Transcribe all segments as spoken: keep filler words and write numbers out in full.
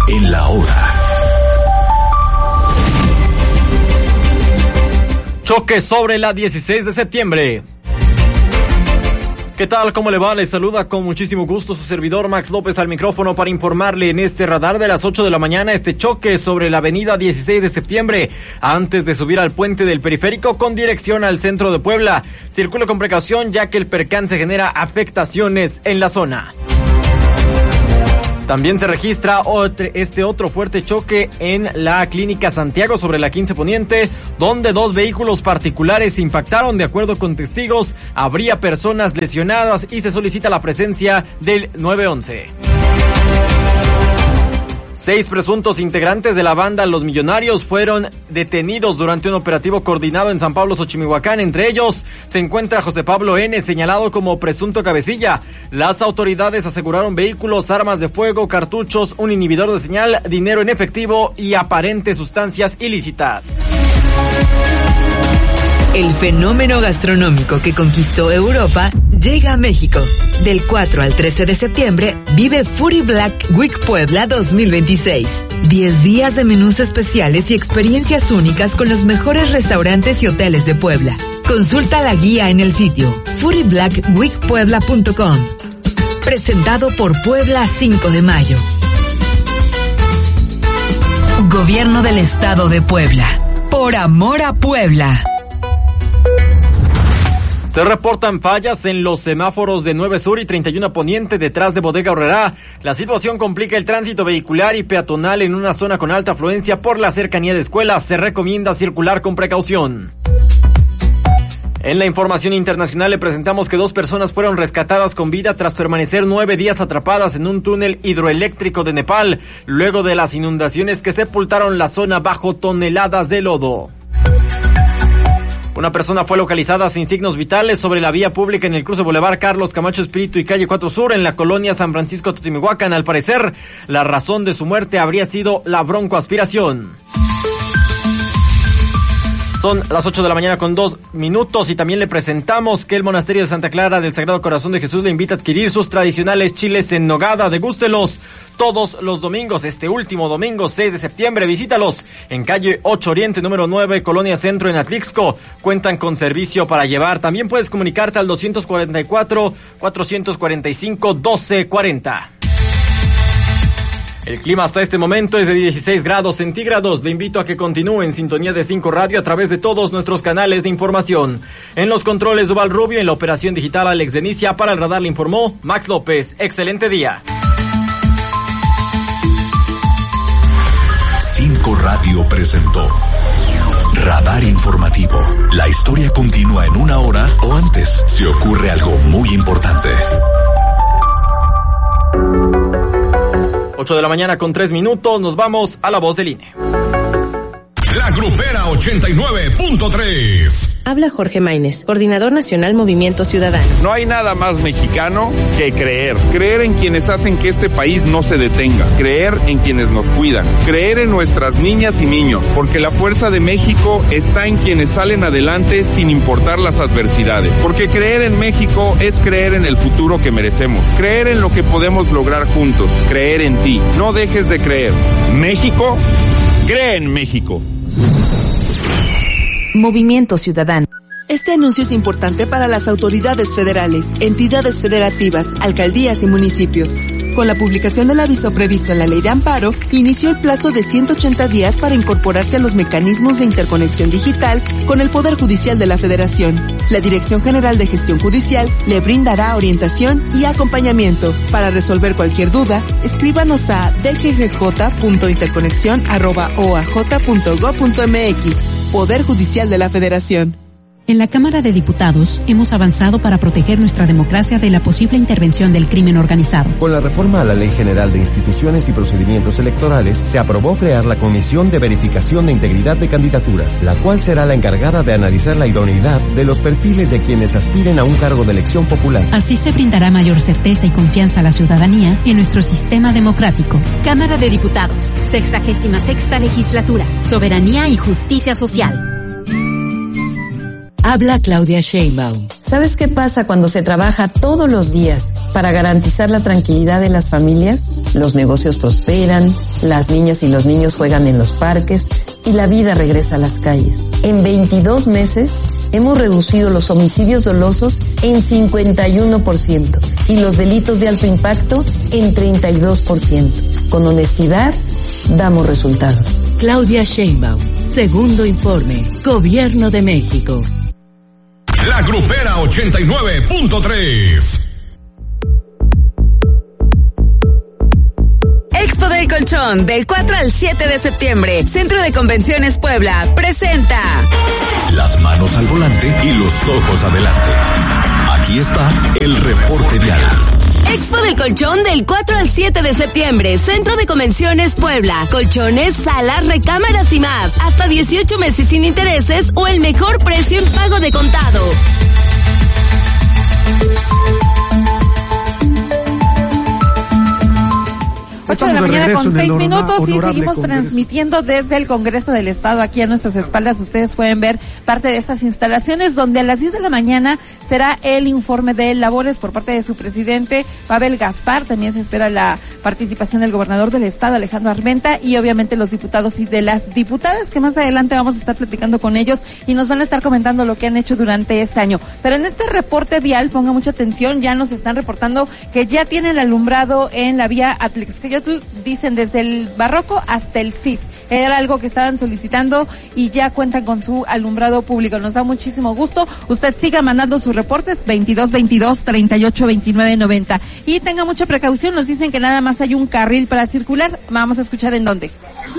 en la hora. Choque sobre la dieciséis de septiembre. ¿Qué tal? ¿Cómo le va? Le saluda con muchísimo gusto su servidor Max López al micrófono para informarle en este radar de las ocho de la mañana este choque sobre la avenida dieciséis de septiembre antes de subir al puente del periférico con dirección al centro de Puebla. Circula con precaución ya que el percance genera afectaciones en la zona. También se registra otro, este otro fuerte choque en la Clínica Santiago sobre la quince Poniente, donde dos vehículos particulares impactaron. De acuerdo con testigos, habría personas lesionadas y se solicita la presencia del nueve once. Seis presuntos integrantes de la banda Los Millonarios fueron detenidos durante un operativo coordinado en San Pablo, Xochimihuacán. Entre ellos se encuentra José Pablo N., señalado como presunto cabecilla. Las autoridades aseguraron vehículos, armas de fuego, cartuchos, un inhibidor de señal, dinero en efectivo y aparentes sustancias ilícitas. El fenómeno gastronómico que conquistó Europa llega a México. Del cuatro al trece de septiembre, vive Foodie Black Week Puebla dos mil veintiséis. diez días de menús especiales y experiencias únicas con los mejores restaurantes y hoteles de Puebla. Consulta la guía en el sitio foodie black week puebla punto com. Presentado por Puebla cinco de mayo. Gobierno del Estado de Puebla. Por amor a Puebla. Se reportan fallas en los semáforos de nueve Sur y treinta y uno Poniente detrás de Bodega Aurrerá. La situación complica el tránsito vehicular y peatonal en una zona con alta afluencia por la cercanía de escuelas. Se recomienda circular con precaución. En la información internacional le presentamos que dos personas fueron rescatadas con vida tras permanecer nueve días atrapadas en un túnel hidroeléctrico de Nepal, luego de las inundaciones que sepultaron la zona bajo toneladas de lodo. Una persona fue localizada sin signos vitales sobre la vía pública en el cruce Boulevard Carlos Camacho Espíritu y calle cuatro Sur en la colonia San Francisco Totimihuacán. Al parecer, la razón de su muerte habría sido la broncoaspiración. Son las ocho de la mañana con dos minutos y también le presentamos que el Monasterio de Santa Clara del Sagrado Corazón de Jesús le invita a adquirir sus tradicionales chiles en nogada. Degústelos todos los domingos. Este último domingo, seis de septiembre, visítalos en calle ocho Oriente, número nueve, Colonia Centro en Atlixco. Cuentan con servicio para llevar. También puedes comunicarte al doscientos cuarenta y cuatro, cuatrocientos cuarenta y cinco, doce cuarenta. El clima hasta este momento es de dieciséis grados centígrados. Le invito a que continúe en sintonía de cinco Radio a través de todos nuestros canales de información. En los controles Duval Rubio, en la operación digital Alex Denicia. Para el radar le informó Max López. Excelente día. cinco Radio presentó Radar Informativo. La historia continúa en una hora o antes si ocurre algo muy importante. ocho de la mañana con tres minutos, nos vamos a la voz del I N E. La Grupera ochenta y nueve punto tres. Habla Jorge Maínez, coordinador nacional Movimiento Ciudadano. No hay nada más mexicano que creer. Creer en quienes hacen que este país no se detenga. Creer en quienes nos cuidan. Creer en nuestras niñas y niños. Porque la fuerza de México está en quienes salen adelante sin importar las adversidades. Porque creer en México es creer en el futuro que merecemos. Creer en lo que podemos lograr juntos. Creer en ti. No dejes de creer. México, cree en México. Movimiento Ciudadano. Este anuncio es importante para las autoridades federales, entidades federativas, alcaldías y municipios. Con la publicación del aviso previsto en la Ley de Amparo, inició el plazo de ciento ochenta días para incorporarse a los mecanismos de interconexión digital con el Poder Judicial de la Federación. La Dirección General de Gestión Judicial le brindará orientación y acompañamiento. Para resolver cualquier duda, escríbanos a d g g j punto interconexión arroba o a j punto gob punto m x. Poder Judicial de la Federación. En la Cámara de Diputados hemos avanzado para proteger nuestra democracia de la posible intervención del crimen organizado. Con la reforma a la Ley General de Instituciones y Procedimientos Electorales, se aprobó crear la Comisión de Verificación de Integridad de Candidaturas, la cual será la encargada de analizar la idoneidad de los perfiles de quienes aspiren a un cargo de elección popular. Así se brindará mayor certeza y confianza a la ciudadanía en nuestro sistema democrático. Cámara de Diputados, sexagésima sexta legislatura, Soberanía y Justicia Social. Habla Claudia Sheinbaum. ¿Sabes qué pasa cuando se trabaja todos los días para garantizar la tranquilidad de las familias? Los negocios prosperan, las niñas y los niños juegan en los parques y la vida regresa a las calles. En veintidós meses hemos reducido los homicidios dolosos en cincuenta y uno por ciento y los delitos de alto impacto en treinta y dos por ciento. Con honestidad, damos resultados. Claudia Sheinbaum, segundo informe, Gobierno de México. La Grupera ochenta y nueve punto tres. Expo del Colchón, del cuatro al siete de septiembre. Centro de Convenciones Puebla presenta las manos al volante y los ojos adelante. Aquí está el reporte vial. Expo del Colchón del cuatro al siete de septiembre. Centro de Convenciones Puebla. Colchones, salas, recámaras y más. Hasta dieciocho meses sin intereses o el mejor precio en pago de contado. ocho de la mañana con seis minutos y seguimos Congreso. Transmitiendo desde el Congreso del Estado. Aquí a nuestras espaldas ustedes pueden ver parte de estas instalaciones donde a las diez de la mañana será el informe de labores por parte de su presidente Pavel Gaspar. También se espera la participación del gobernador del Estado, Alejandro Armenta, y obviamente los diputados y de las diputadas que más adelante vamos a estar platicando con ellos y nos van a estar comentando lo que han hecho durante este año. Pero en este reporte vial, ponga mucha atención, ya nos están reportando que ya tienen alumbrado en la vía Atlixqueyotl, dicen desde el Barroco hasta el C I S. Era algo que estaban solicitando y ya cuentan con su alumbrado público. Nos da muchísimo gusto. Usted siga mandando sus reportes veintidós veintidós treinta y ocho veintinueve noventa. Y tenga mucha precaución, nos dicen que nada más hay un carril para circular. Vamos a escuchar en dónde.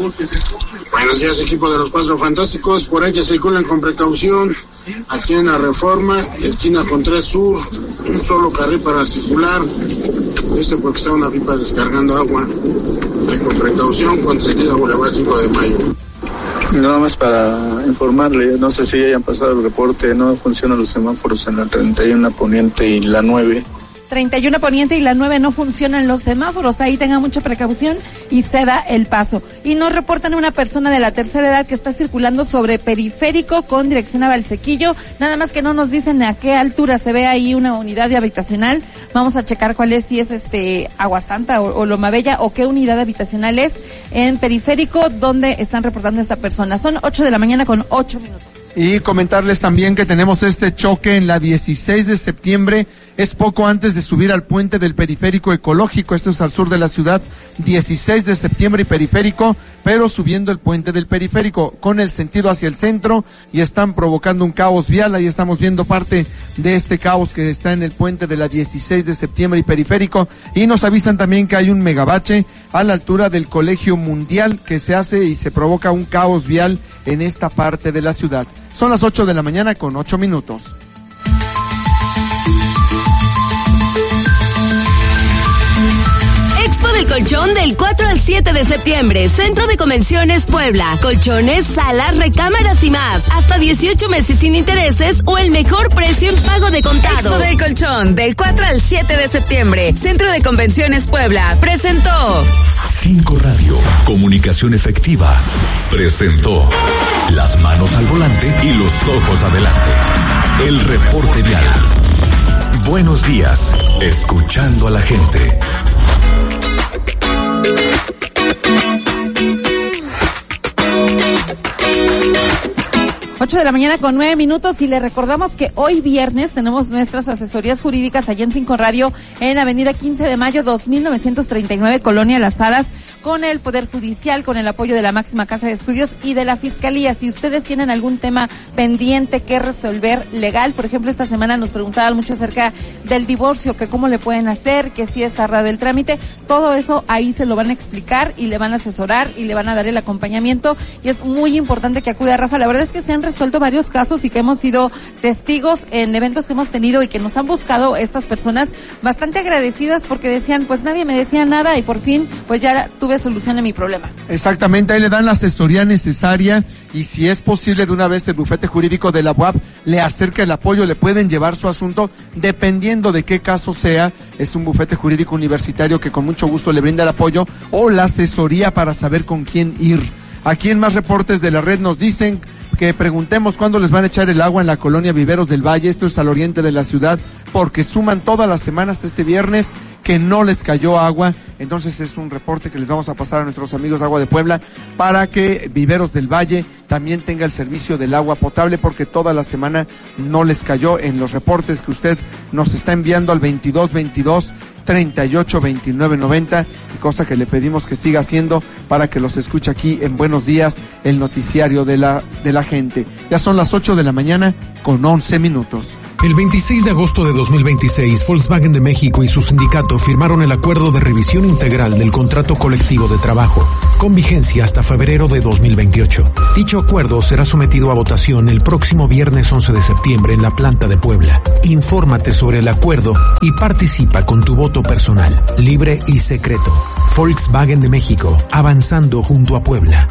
Buenos días, equipo de los Cuatro Fantásticos. Por ahí que circulan con precaución. Aquí en la Reforma, esquina con tres Sur, un solo carril para circular. Este porque está una pipa descargando agua. Hay con precaución, con salida Boulevard cinco de mayo. Nada más para informarle, no sé si hayan pasado el reporte, no funcionan los semáforos en la treinta y uno Poniente y la nueve. treinta y uno Poniente y la nueve no funcionan los semáforos, ahí tenga mucha precaución y ceda el paso. Y nos reportan una persona de la tercera edad que está circulando sobre Periférico con dirección a Valsequillo, nada más que no nos dicen a qué altura se ve ahí una unidad habitacional. Vamos a checar cuál es, si es este Agua Santa o, o Loma Bella o qué unidad habitacional es en Periférico donde están reportando a esta persona. Son ocho de la mañana con ocho minutos. Y comentarles también que tenemos este choque en la dieciséis de septiembre, es poco antes de subir al puente del Periférico Ecológico, esto es al sur de la ciudad, dieciséis de septiembre y Periférico, pero subiendo el puente del Periférico con el sentido hacia el centro y están provocando un caos vial. Ahí estamos viendo parte de este caos que está en el puente de la dieciséis de septiembre y Periférico, y nos avisan también que hay un megabache a la altura del Colegio Mundial que se hace y se provoca un caos vial en esta parte de la ciudad. Son las ocho de la mañana con ocho minutos. Expo del Colchón del cuatro al siete de septiembre. Centro de Convenciones Puebla. Colchones, salas, recámaras y más. Hasta dieciocho meses sin intereses o el mejor precio en pago de contado. Expo del Colchón del cuatro al siete de septiembre. Centro de Convenciones Puebla presentó Cinco Radio, comunicación efectiva, presentó las manos al volante y los ojos adelante. El reporte vial. Buenos días, escuchando a la gente. ocho de la mañana con nueve minutos y le recordamos que hoy viernes tenemos nuestras asesorías jurídicas allá en Cinco Radio en Avenida quince de mayo dos mil novecientos treinta y nueve, Colonia Las Hadas, con el Poder Judicial, con el apoyo de la máxima casa de estudios y de la Fiscalía. Si ustedes tienen algún tema pendiente que resolver legal, por ejemplo, esta semana nos preguntaban mucho acerca del divorcio, que cómo le pueden hacer, que si es cerrado el trámite, todo eso ahí se lo van a explicar y le van a asesorar y le van a dar el acompañamiento, y es muy importante que acude a Rafa. La verdad es que se han resuelto varios casos y que hemos sido testigos en eventos que hemos tenido y que nos han buscado estas personas bastante agradecidas porque decían, pues nadie me decía nada y por fin pues ya tuve solución a mi problema. Exactamente, ahí le dan la asesoría necesaria y si es posible de una vez el bufete jurídico de la U A P le acerca el apoyo, le pueden llevar su asunto dependiendo de qué caso sea. Es un bufete jurídico universitario que con mucho gusto le brinda el apoyo o la asesoría para saber con quién ir. Aquí en más reportes de la red nos dicen que preguntemos cuándo les van a echar el agua en la colonia Viveros del Valle, esto es al oriente de la ciudad, porque suman todas las semanas hasta este viernes que no les cayó agua. Entonces es un reporte que les vamos a pasar a nuestros amigos de Agua de Puebla para que Viveros del Valle también tenga el servicio del agua potable, porque toda la semana no les cayó en los reportes que usted nos está enviando al veintidós veintidós treinta y ocho veintinueve noventa, cosa que le pedimos que siga haciendo para que los escuche aquí en Buenos Días, el noticiario de la de la gente. Ya son las ocho de la mañana con once minutos. El veintiséis de agosto de dos mil veintiséis, Volkswagen de México y su sindicato firmaron el acuerdo de revisión integral del contrato colectivo de trabajo, con vigencia hasta febrero de dos mil veintiocho. Dicho acuerdo será sometido a votación el próximo viernes once de septiembre en la planta de Puebla. Infórmate sobre el acuerdo y participa con tu voto personal, libre y secreto. Volkswagen de México, avanzando junto a Puebla.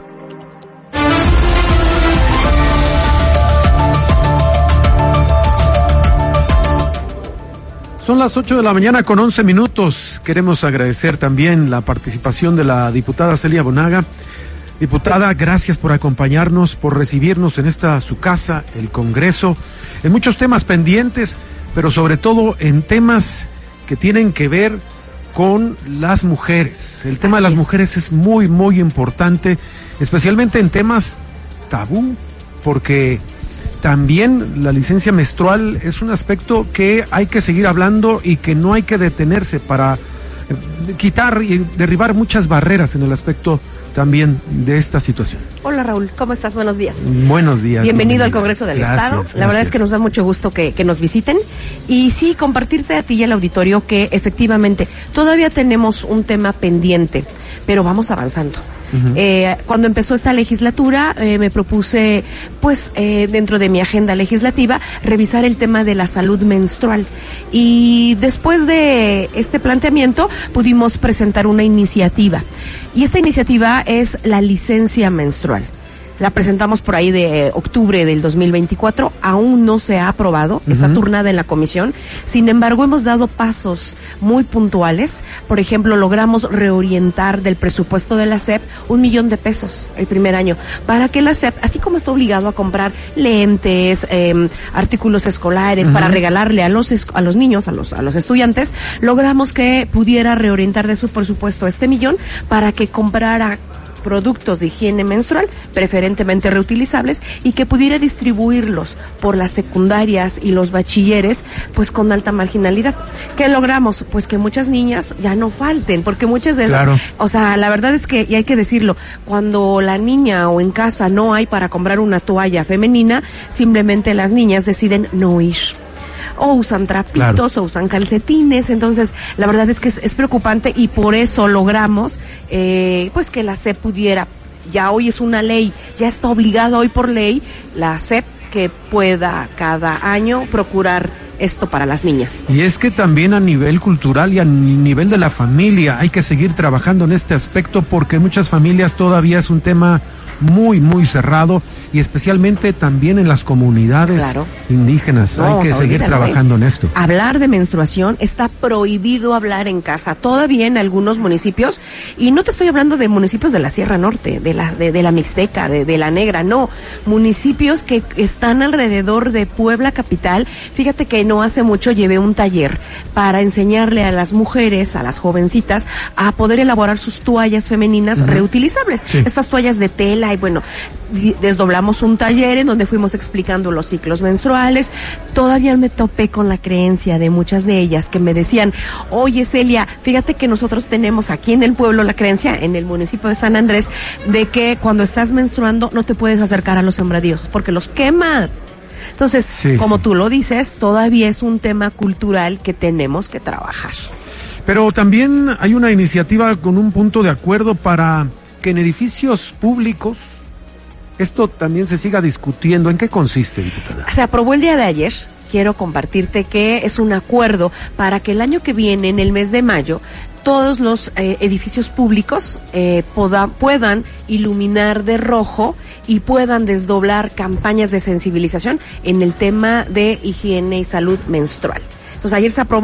Son las ocho de la mañana con once minutos. Queremos agradecer también la participación de la diputada Celia Bonaga. Diputada, gracias por acompañarnos, por recibirnos en esta su casa, el Congreso, en muchos temas pendientes, pero sobre todo en temas que tienen que ver con las mujeres. El tema de las mujeres es muy, muy importante, especialmente en temas tabú, porque también la licencia menstrual es un aspecto que hay que seguir hablando y que no hay que detenerse para quitar y derribar muchas barreras en el aspecto también de esta situación. Hola Raúl, ¿cómo estás? Buenos días. Buenos días. Bienvenido al Congreso del gracias, Estado. Gracias. La verdad es que nos da mucho gusto que, que nos visiten. Y sí, compartirte a ti y al auditorio que efectivamente todavía tenemos un tema pendiente, pero vamos avanzando. Uh-huh. Eh, cuando empezó esta legislatura, eh, me propuse, pues, eh, dentro de mi agenda legislativa, revisar el tema de la salud menstrual. Y después de este planteamiento, pudimos presentar una iniciativa. Y esta iniciativa es la licencia menstrual. La presentamos por ahí de octubre del dos mil veinticuatro, aún no se ha aprobado, uh-huh. Está turnada en la comisión. Sin embargo, hemos dado pasos muy puntuales. Por ejemplo, logramos reorientar del presupuesto de la S E P un millón de pesos el primer año, para que la S E P, así como está obligado a comprar lentes, eh, artículos escolares, uh-huh. para regalarle a los a los niños, a los a los estudiantes, logramos que pudiera reorientar de su presupuesto este millón para que comprara productos de higiene menstrual, preferentemente reutilizables, y que pudiera distribuirlos por las secundarias y los bachilleres, pues con alta marginalidad. ¿Qué logramos? Pues que muchas niñas ya no falten, porque muchas de claro. las, o sea, la verdad es que, y hay que decirlo, cuando la niña o en casa no hay para comprar una toalla femenina, simplemente las niñas deciden no ir. O usan trapitos, claro. o usan calcetines. Entonces, la verdad es que es, es preocupante, y por eso logramos, eh, pues que la S E P pudiera, ya hoy es una ley, ya está obligada hoy por ley, la S E P que pueda cada año procurar esto para las niñas. Y es que también a nivel cultural y a nivel de la familia hay que seguir trabajando en este aspecto, porque en muchas familias todavía es un tema muy, muy cerrado, y especialmente también en las comunidades claro. indígenas. No, hay que seguir olvídalo, trabajando eh. en esto. Hablar de menstruación está prohibido hablar en casa, todavía en algunos municipios, y no te estoy hablando de municipios de la Sierra Norte, de la de, de la Mixteca, de, de la Negra, no, municipios que están alrededor de Puebla capital. Fíjate que no hace mucho llevé un taller para enseñarle a las mujeres, a las jovencitas, a poder elaborar sus toallas femeninas uh-huh. reutilizables. Sí. Estas toallas de tela, y bueno, desdoblamos un taller en donde fuimos explicando los ciclos menstruales. Todavía me topé con la creencia de muchas de ellas que me decían, oye Celia, fíjate que nosotros tenemos aquí en el pueblo la creencia, en el municipio de San Andrés, de que cuando estás menstruando no te puedes acercar a los sembradíos porque los quemas. Entonces, sí, como sí. tú lo dices, todavía es un tema cultural que tenemos que trabajar. Pero también hay una iniciativa con un punto de acuerdo para que en edificios públicos esto también se siga discutiendo. ¿En qué consiste, diputada? Se aprobó el día de ayer. Quiero compartirte que es un acuerdo para que el año que viene, en el mes de mayo, todos los eh, edificios públicos eh, poda, puedan iluminar de rojo y puedan desdoblar campañas de sensibilización en el tema de higiene y salud menstrual. Entonces ayer se aprobó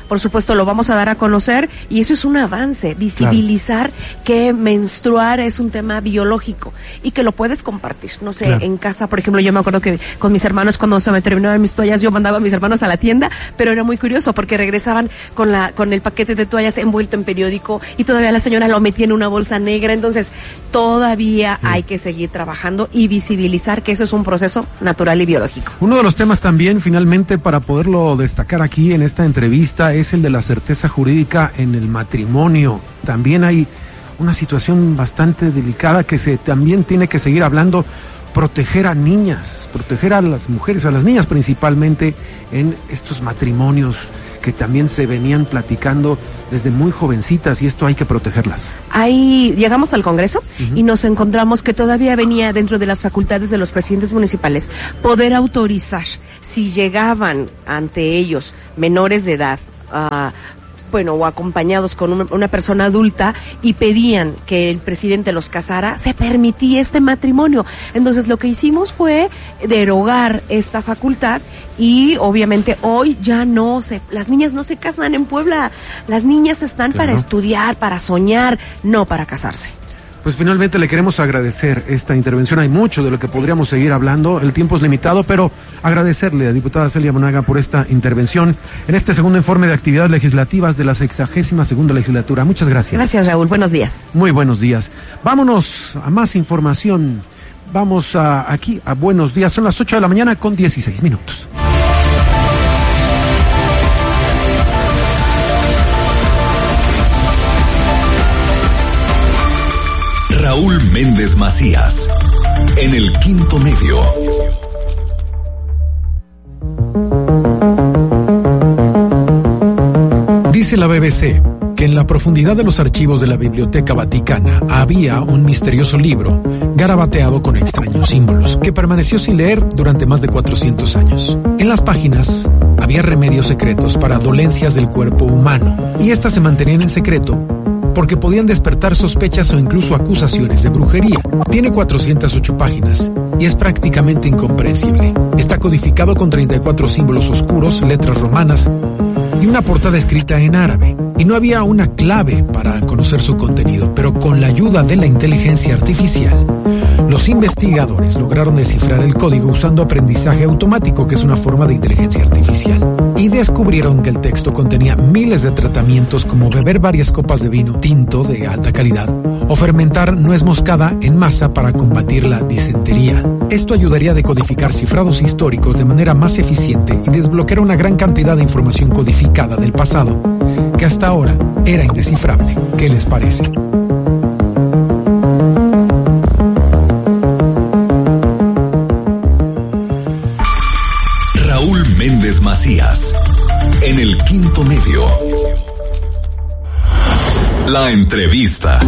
por supuesto lo vamos a dar a conocer y eso es un avance, visibilizar claro. que menstruar es un tema biológico y que lo puedes compartir, no sé, claro. en casa, por ejemplo, yo me acuerdo que con mis hermanos cuando se me terminaban mis toallas, yo mandaba a mis hermanos a la tienda, pero era muy curioso porque regresaban con la con el paquete de toallas envuelto en periódico y todavía la señora lo metía en una bolsa negra, entonces todavía sí. hay que seguir trabajando y visibilizar que eso es un proceso natural y biológico. Uno de los temas también, finalmente, para poderlo destacar aquí en esta entrevista, es el de la certeza jurídica en el matrimonio. También hay una situación bastante delicada que se también tiene que seguir hablando, proteger a niñas, proteger a las mujeres, a las niñas principalmente, en estos matrimonios que también se venían platicando desde muy jovencitas y esto hay que protegerlas. Ahí llegamos al Congreso uh-huh. y nos encontramos que todavía venía dentro de las facultades de los presidentes municipales poder autorizar si llegaban ante ellos menores de edad, uh, bueno, o acompañados con un, una persona adulta y pedían que el presidente los casara, se permitía este matrimonio. Entonces lo que hicimos fue derogar esta facultad y obviamente hoy ya no se, las niñas no se casan en Puebla, las niñas están claro. para estudiar, para soñar, no para casarse. Pues finalmente le queremos agradecer esta intervención. Hay mucho de lo que podríamos seguir hablando. El tiempo es limitado, pero agradecerle a diputada Celia Bonaga por esta intervención en este segundo informe de actividades legislativas de la sexagésima segunda legislatura. Muchas gracias. Gracias, Raúl. Buenos días. Muy buenos días. Vámonos a más información. Vamos a, aquí a Buenos Días. Son las ocho de la mañana con dieciséis minutos. Raúl Méndez Macías, en el Quinto Medio. Dice la B B C que en la profundidad de los archivos de la Biblioteca Vaticana había un misterioso libro garabateado con extraños símbolos que permaneció sin leer durante más de cuatrocientos años. En las páginas había remedios secretos para dolencias del cuerpo humano y estas se mantenían en secreto porque podían despertar sospechas o incluso acusaciones de brujería. Tiene cuatrocientas ocho páginas y es prácticamente incomprensible. Está codificado con treinta y cuatro símbolos oscuros, letras romanas y una portada escrita en árabe. Y no había una clave para conocer su contenido, pero con la ayuda de la inteligencia artificial, los investigadores lograron descifrar el código usando aprendizaje automático, que es una forma de inteligencia artificial, y descubrieron que el texto contenía miles de tratamientos como beber varias copas de vino tinto de alta calidad o fermentar nuez moscada en masa para combatir la disentería. Esto ayudaría a decodificar cifrados históricos de manera más eficiente y desbloquear una gran cantidad de información codificada del pasado que hasta ahora era indescifrable. ¿Qué les parece? Raúl Méndez Macías, en el Quinto Medio. La entrevista.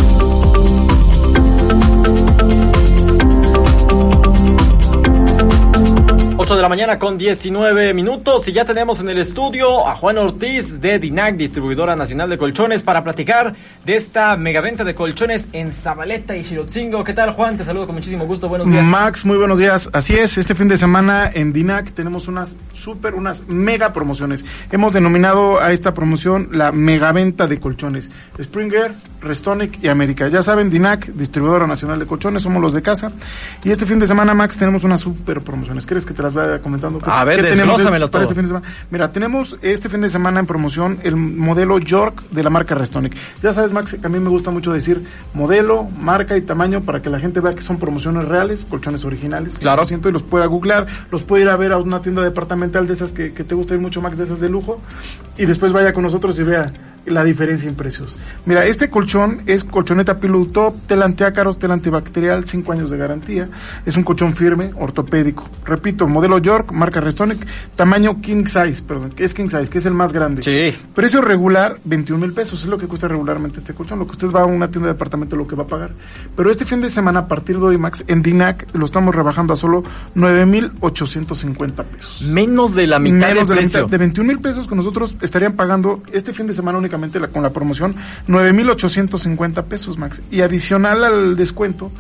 ocho de la mañana con diecinueve minutos y ya tenemos en el estudio a Juan Ortiz de DINAC, Distribuidora Nacional de Colchones, para platicar de esta megaventa de colchones en Zabaleta y Xilotzingo. ¿Qué tal, Juan? Te saludo con muchísimo gusto. Buenos días. Max, muy buenos días. Así es, este fin de semana en DINAC tenemos unas súper, unas mega promociones. Hemos denominado a esta promoción la megaventa de colchones. Springer, Restonic y América. Ya saben, DINAC, Distribuidora Nacional de Colchones, somos los de casa. Y este fin de semana, Max, tenemos unas súper promociones. ¿Quieres que te las vaya comentando? A ver, desglósamelo todo. Este fin de semana? Mira, tenemos este fin de semana en promoción el modelo York de la marca Restonic. Ya sabes, Max, que a mí me gusta mucho decir modelo, marca y tamaño para que la gente vea que son promociones reales, colchones originales. Claro. cien por ciento, y los pueda googlear, los puede ir a ver a una tienda departamental de esas que, que te gusta ir mucho, Max, de esas de lujo, y después vaya con nosotros y vea la diferencia en precios. Mira, este colchón es colchoneta Pillow Top, tela antiácaros, tela antibacterial, cinco años de garantía. Es un colchón firme, ortopédico. Repito, modelo York, marca Restonic, tamaño king size, perdón, que es king size, que es el más grande. Sí. Precio regular, veintiún mil pesos, es lo que cuesta regularmente este colchón, lo que usted va a una tienda de departamento, lo que va a pagar. Pero este fin de semana, a partir de hoy, Max, en DINAC, lo estamos rebajando a solo nueve mil ochocientos cincuenta pesos. Menos de la mitad Menos de de la precio. mitad, de veintiún mil pesos que nosotros estarían pagando este fin de semana únicamente La, con la promoción, nueve mil ochocientos cincuenta pesos, Max. Y adicional al descuento,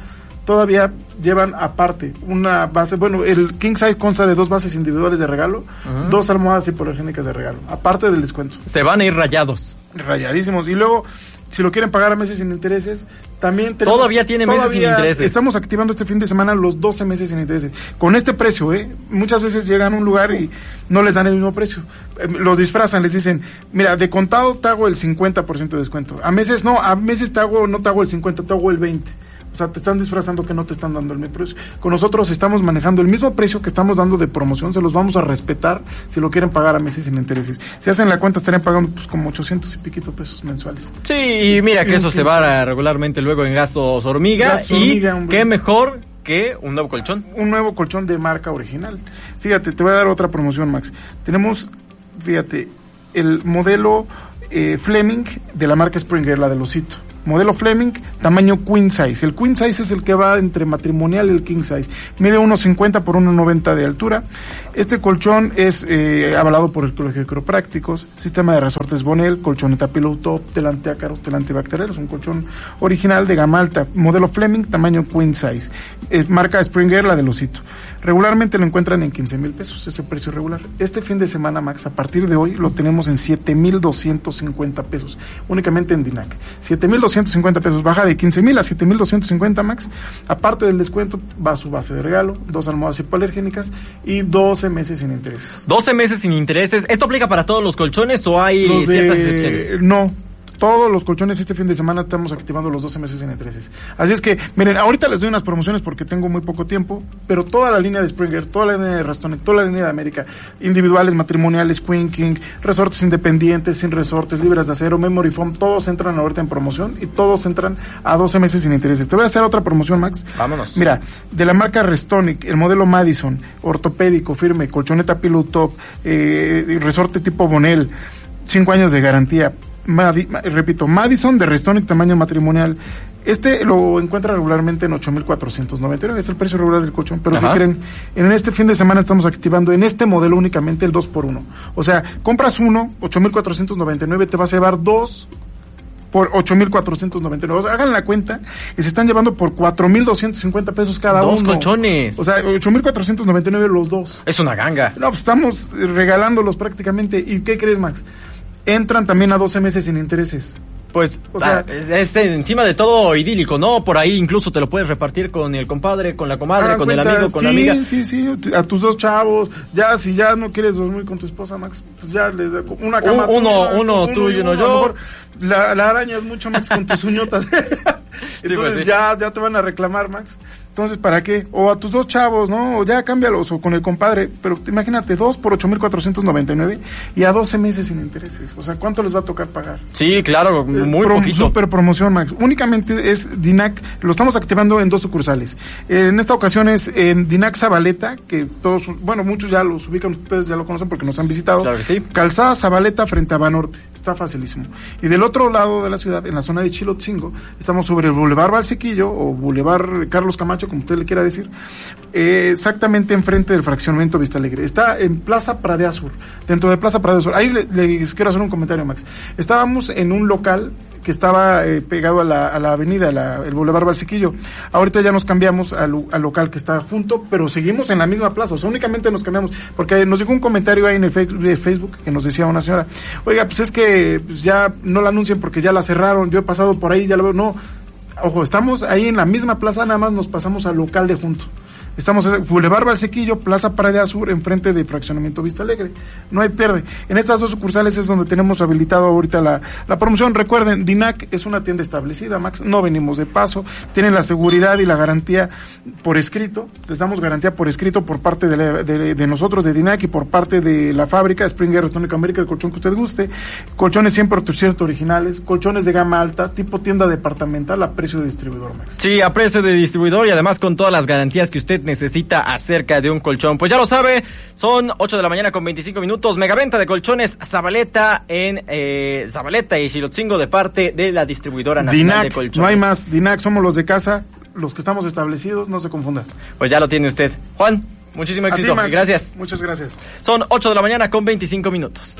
todavía llevan aparte una base, bueno, el king size consta de dos bases individuales de regalo, uh-huh. dos almohadas hipoalergénicas de regalo, aparte del descuento. Se van a ir rayados. Rayadísimos. Y luego, si lo quieren pagar a meses sin intereses, también tenemos... Todavía tiene meses todavía sin intereses. Estamos activando este fin de semana los doce meses sin intereses. Con este precio, ¿eh? Muchas veces llegan a un lugar y no les dan el mismo precio. Eh, los disfrazan, les dicen, mira, de contado te hago el cincuenta por ciento de descuento. A meses no, a meses te hago, no te hago el cincuenta, te hago el veinte. O sea, te están disfrazando que no te están dando el mismo precio. Con nosotros estamos manejando el mismo precio que estamos dando de promoción, se los vamos a respetar si lo quieren pagar a meses sin intereses. Si hacen la cuenta estarían pagando pues como ochocientos y piquito pesos mensuales. Sí, y mira que eso se va regularmente luego en gastos hormiga, gastos y hormiga, hombre. Qué mejor que un nuevo colchón. Un nuevo colchón de marca original. Fíjate, te voy a dar otra promoción, Max. Tenemos, fíjate, el modelo eh, Fleming de la marca Springer, la del osito. Modelo Fleming, tamaño queen size. El queen size es el que va entre matrimonial y el king size. Mide uno cincuenta por uno noventa de altura. Este colchón es eh, avalado por el Colegio de Quiroprácticos. Sistema de resortes Bonel, colchoneta Pillow Top, tel antiácaros, tel antibacterial. Es un colchón original de gama alta. Modelo Fleming, tamaño queen size. Eh, marca Springer, la del osito. Regularmente lo encuentran en quince mil pesos, ese precio regular. Este fin de semana, Max, a partir de hoy, lo tenemos en siete mil doscientos cincuenta pesos. Únicamente en Dinac. siete mil doscientos cincuenta pesos, baja de quince mil a siete mil doscientos cincuenta, Max. Aparte del descuento, va su base de regalo, dos almohadas hipoalergénicas y doce meses sin intereses. doce meses sin intereses. ¿Esto aplica para todos los colchones o hay los de... ciertas excepciones? No. Todos los colchones este fin de semana estamos activando los doce meses sin intereses. Así es que, miren, ahorita les doy unas promociones porque tengo muy poco tiempo, pero toda la línea de Springer, toda la línea de Restonic, toda la línea de América, individuales, matrimoniales, Queen King, resortes independientes, sin resortes, libres de acero, Memory Foam, todos entran ahorita en promoción y todos entran a doce meses sin intereses. Te voy a hacer otra promoción, Max. Vámonos. Mira, de la marca Restonic, el modelo Madison, ortopédico, firme, colchoneta Pillow Top, eh, resorte tipo Bonel, cinco años de garantía. Madi, repito, Madison de Restonic tamaño matrimonial. Este lo encuentra regularmente en ocho mil cuatrocientos noventa y nueve, es el precio regular del colchón, pero ¿qué creen? En este fin de semana estamos activando en este modelo únicamente el dos por uno. O sea, compras uno, ocho mil cuatrocientos noventa y nueve, te vas a llevar dos por ocho mil cuatrocientos noventa y nueve. O sea, hagan la cuenta y se están llevando por cuatro mil doscientos cincuenta pesos cada dos uno. Dos colchones. O sea, ocho mil cuatrocientos noventa y nueve los dos. Es una ganga. No, pues estamos regalándolos prácticamente. ¿Y qué crees, Max? Entran también a doce meses sin intereses. Pues, o sea, ah, es, es encima de todo idílico, ¿no? Por ahí incluso te lo puedes repartir con el compadre, con la comadre, con cuenta, el amigo, con sí, la amiga. Sí, sí, sí, a tus dos chavos. Ya, si ya no quieres dormir con tu esposa, Max, pues ya le da una cama. Un, uno, tuya, uno, uno tuyo, uno yo. La, la araña es mucho, Max, con tus uñotas. Entonces sí, pues, sí. ya, ya te van a reclamar, Max. Entonces, ¿para qué? O a tus dos chavos, ¿no? O ya cámbialos, o con el compadre. Pero imagínate, dos por ocho mil cuatrocientos noventa y nueve y a doce meses sin intereses. O sea, ¿cuánto les va a tocar pagar? Sí, claro, muy Pro, poquito. Super promoción, Max. Únicamente es Dinac, lo estamos activando en dos sucursales. En esta ocasión es en Dinac Zabaleta, que todos, bueno, muchos ya los ubican, ustedes ya lo conocen porque nos han visitado. Claro que sí. Calzada Zabaleta frente a Banorte. Está facilísimo. Y del otro lado de la ciudad, en la zona de Chilotzingo, estamos sobre el Boulevard Valsequillo o Boulevard Carlos Camacho, como usted le quiera decir, eh, exactamente enfrente del fraccionamiento Vista Alegre. Está en Plaza Pradea Sur, dentro de Plaza Pradea Sur. Ahí le, les quiero hacer un comentario, Max. Estábamos en un local que estaba eh, pegado a la, a la avenida, la, el Boulevard Valsequillo. Ahorita ya nos cambiamos al, al local que está junto, pero seguimos en la misma plaza, o sea, únicamente nos cambiamos, porque nos llegó un comentario ahí en el Facebook que nos decía una señora, oiga, pues es que pues ya no la anuncien porque ya la cerraron, yo he pasado por ahí, ya la veo, no, ojo, estamos ahí en la misma plaza, nada más nos pasamos al local de junto. Estamos en Boulevard Valsequillo, Plaza Pradea Sur, enfrente de Fraccionamiento Vista Alegre. No hay pierde. En estas dos sucursales es donde tenemos habilitado ahorita la, la promoción. Recuerden, Dinac es una tienda establecida, Max. No venimos de paso. Tienen la seguridad y la garantía por escrito. Les damos garantía por escrito por parte de, la, de, de nosotros, de Dinac, y por parte de la fábrica Springer Restonic América, el colchón que usted guste. Colchones cien por ciento originales, colchones de gama alta, tipo tienda departamental a precio de distribuidor, Max. Sí, a precio de distribuidor y además con todas las garantías que usted necesita acerca de un colchón. Pues ya lo sabe, son ocho de la mañana con veinticinco minutos, megaventa de colchones Zabaleta en eh, Zabaleta y Xilotzingo de parte de la distribuidora nacional Dinac, de colchones. No hay más, Dinac, somos los de casa, los que estamos establecidos, no se confundan. Pues ya lo tiene usted. Juan, muchísimo éxito. A ti, Max. Gracias. Muchas gracias. Son ocho de la mañana con veinticinco minutos.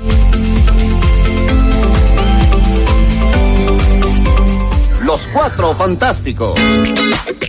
Los Cuatro Fantásticos.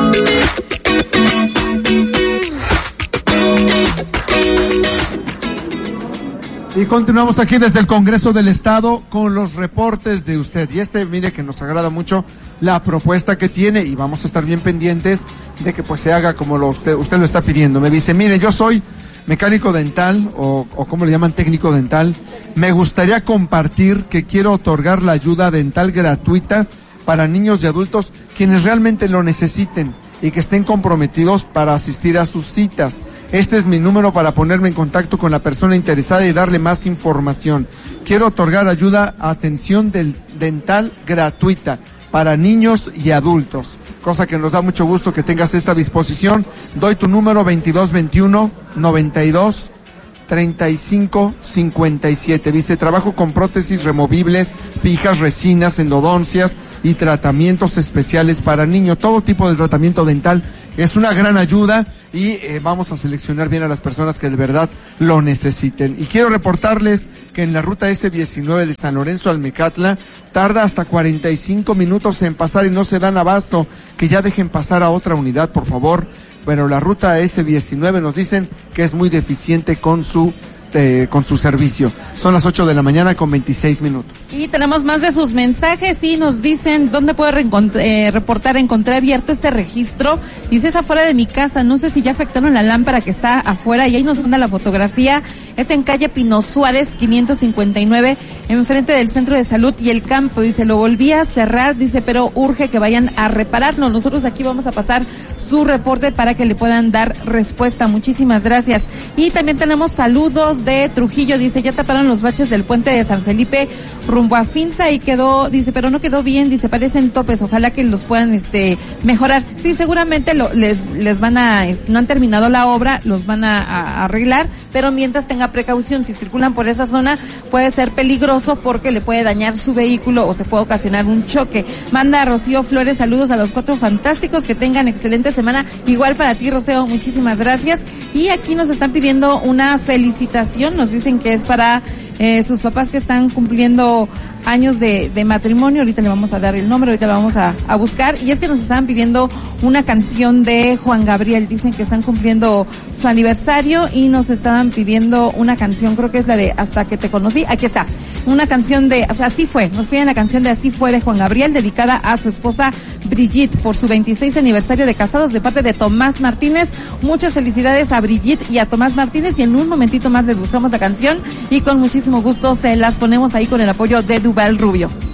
Y continuamos aquí desde el Congreso del Estado con los reportes de usted. Y este, mire que nos agrada mucho la propuesta que tiene y vamos a estar bien pendientes de que pues se haga como lo usted, usted lo está pidiendo. Me dice, mire, yo soy mecánico dental o, o como le llaman técnico dental. Me gustaría compartir que quiero otorgar la ayuda dental gratuita para niños y adultos quienes realmente lo necesiten y que estén comprometidos para asistir a sus citas. Este es mi número para ponerme en contacto con la persona interesada y darle más información. Quiero otorgar ayuda a atención del dental gratuita para niños y adultos, cosa que nos da mucho gusto que tengas esta disposición. Doy tu número veintidós veintiuno noventa y dos treinta y cinco cincuenta y siete. Dice, trabajo con prótesis removibles, fijas, resinas, endodoncias y tratamientos especiales para niños. Todo tipo de tratamiento dental es una gran ayuda y eh, vamos a seleccionar bien a las personas que de verdad lo necesiten. Y quiero reportarles que en la ruta ese diecinueve de San Lorenzo al Mecatla tarda hasta cuarenta y cinco minutos en pasar y no se dan abasto. Que ya dejen pasar a otra unidad, por favor. Pero la ruta ese diecinueve nos dicen que es muy deficiente con su eh, con su servicio. Son las ocho de la mañana con veintiséis minutos. Y tenemos más de sus mensajes y nos dicen dónde puede eh, reportar. Encontré abierto este registro. Dice, es afuera de mi casa. No sé si ya afectaron la lámpara que está afuera. Y ahí nos manda la fotografía. Es en calle Pino Suárez, quinientos cincuenta y nueve, enfrente del Centro de Salud y el Campo. Dice, lo volví a cerrar. Dice, pero urge que vayan a repararlo. Nosotros aquí vamos a pasar su reporte para que le puedan dar respuesta. Muchísimas gracias. Y también tenemos saludos de Trujillo. Dice, ya taparon los baches del puente de San Felipe rumbo a Finza y quedó, dice, pero no quedó bien. Dice, parecen topes. Ojalá que los puedan este mejorar. Sí, seguramente lo, les les van a, es, no han terminado la obra, los van a, a arreglar, pero mientras tenga precaución, si circulan por esa zona puede ser peligroso porque le puede dañar su vehículo o se puede ocasionar un choque. Manda a Rocío Flores, saludos a los cuatro fantásticos, que tengan excelente semana. Igual para ti, Rocío, muchísimas gracias. Y aquí nos están pidiendo una felicitación, nos dicen que es para eh, sus papás que están cumpliendo años de, de matrimonio. Ahorita le vamos a dar el nombre, ahorita lo vamos a, a buscar. Y es que nos estaban pidiendo una canción de Juan Gabriel. Dicen que están cumpliendo su aniversario y nos estaban pidiendo una canción, creo que es la de Hasta que te conocí. Aquí está. Una canción de, o sea, Así fue. Nos piden la canción de Así fue de Juan Gabriel, dedicada a su esposa Brigitte por su veintiséis aniversario de casados, de parte de Tomás Martínez. Muchas felicidades a Brigitte y a Tomás Martínez, y en un momentito más les buscamos la canción y con muchísimo gusto se las ponemos ahí con el apoyo de Duval Rubio.